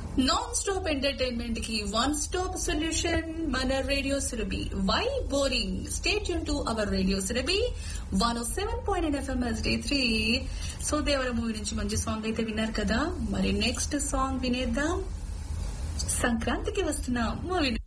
Non stop entertainment కి one stop solution మన radio Surabhi. Why boring? Stay tune to our radio Surabhi 107.9 FM HD3. So Devara movie నుంచి మంచి song అయితే విన్నారు కదా. మరి నెక్స్ట్ సాంగ్ వినేద్దాం. సంక్రాంతికి వస్తున్న మూవీ